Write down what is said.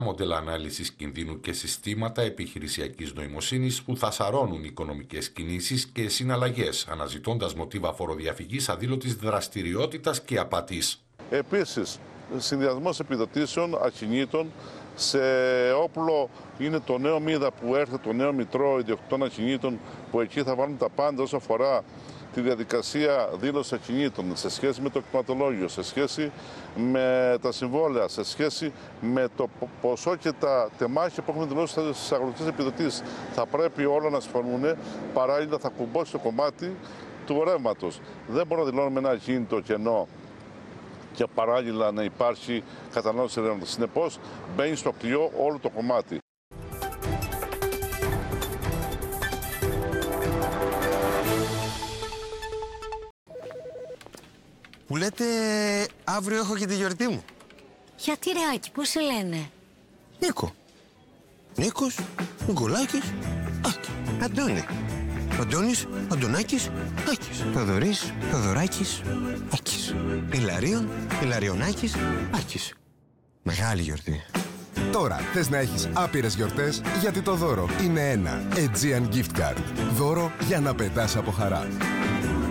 μοντέλα ανάλυσης κινδύνου και συστήματα επιχειρησιακής νοημοσύνης που θα σαρώνουν οικονομικές κινήσεις και συναλλαγές, αναζητώντας μοτίβα φοροδιαφυγής, αδήλωτης δραστηριότητας και απατής. Επίσης, συνδυασμός επιδοτήσεων ακινήτων σε όπλο είναι το νέο μίδα που έρχεται, το νέο μητρό ιδιοκτητών ακινήτων, που εκεί θα βάλουν τα πάντα όσο αφορά τη διαδικασία δήλωσης ακινήτων σε σχέση με το κτηματολόγιο, σε σχέση με τα συμβόλαια, σε σχέση με το ποσό και τα τεμάχια που έχουμε δηλώσει στις αγροτικές επιδοτήσεις. Θα πρέπει όλα να συμφωνούν, παράλληλα θα κουμπώσει το κομμάτι του ρεύματος. Δεν μπορούμε να δηλώνουμε ένα ακίνητο κενό και παράλληλα να υπάρχει κατανάλωση ρεύματος. Συνεπώς, μπαίνει στο κλειό όλο το κομμάτι. Που λέτε, αύριο έχω και τη γιορτή μου. Γιατί ρε Άκη, πώς σε λένε? Νίκο. Νίκος, Νικολάκης, Άκη. Αντώνη. Αντώνης, Αντωνάκης, Άκης. Θοδωρής, Θοδωράκης, Άκης. Ηλαρίων, Ηλαριονάκης, Άκης. Μεγάλη γιορτή. Τώρα θες να έχεις άπειρες γιορτές, γιατί το δώρο είναι ένα Aegean Gift Card. Δώρο για να πετάς από χαρά.